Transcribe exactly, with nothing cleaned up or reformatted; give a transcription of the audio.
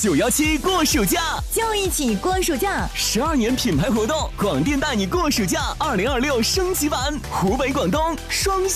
九幺七过暑假， 就一起过暑假。 十二年品牌活动，广电带你过暑假二零二六升级版，湖北广东双。